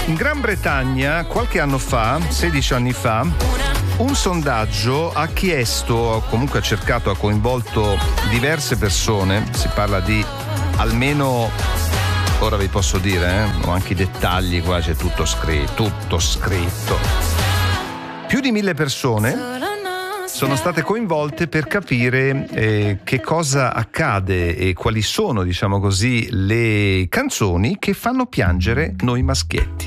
In Gran Bretagna, qualche anno fa, 16 anni fa, un sondaggio ha chiesto, comunque ha cercato, ha coinvolto diverse persone, si parla di almeno, ora vi posso dire, ho anche i dettagli qua, c'è tutto scritto. Più di 1000 persone sono state coinvolte per capire che cosa accade e quali sono, diciamo così, le canzoni che fanno piangere noi maschietti.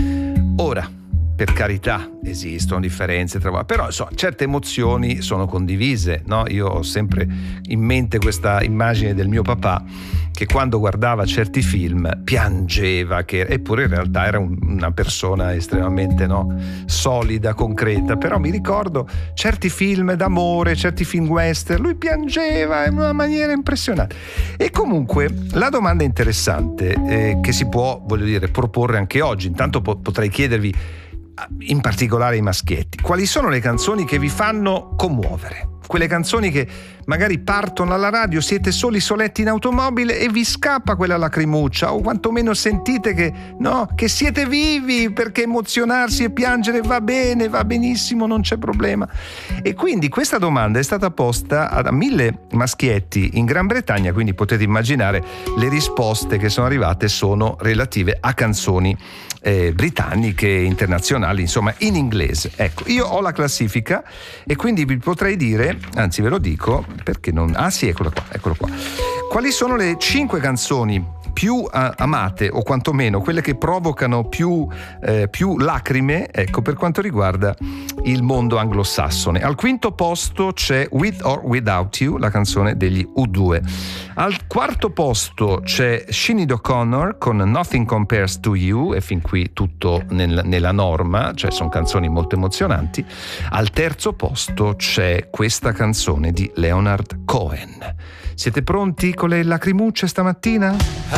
Ora, per carità, esistono differenze tra, però insomma, certe emozioni sono condivise, no? Io ho sempre in mente questa immagine del mio papà che quando guardava certi film piangeva, eppure in realtà era una persona estremamente, no, solida, concreta, però mi ricordo certi film d'amore, certi film western, lui piangeva in una maniera impressionante. E comunque la domanda interessante che si può, voglio dire, proporre anche oggi, intanto potrei chiedervi, in particolare i maschietti, quali sono le canzoni che vi fanno commuovere? Quelle canzoni che magari partono alla radio, siete soletti in automobile e vi scappa quella lacrimuccia, o quantomeno sentite che siete vivi, perché emozionarsi e piangere va bene, va benissimo, non c'è problema. E quindi questa domanda è stata posta a 1000 maschietti in Gran Bretagna, quindi potete immaginare le risposte che sono arrivate sono relative a canzoni britanniche, internazionali, insomma in inglese. Ecco, io ho la classifica e quindi vi potrei dire, anzi ve lo dico perché non, sì, eccolo qua. Quali sono le 5 canzoni più amate, o quantomeno quelle che provocano più lacrime, ecco, per quanto riguarda il mondo anglosassone? Al quinto posto c'è With or Without You, la canzone degli U2. Al quarto posto c'è Sinead O'Connor con Nothing Compares to You, e fin qui tutto nella norma, cioè sono canzoni molto emozionanti. Al terzo posto c'è questa canzone di Leonard Cohen. Siete pronti con le lacrimucce stamattina?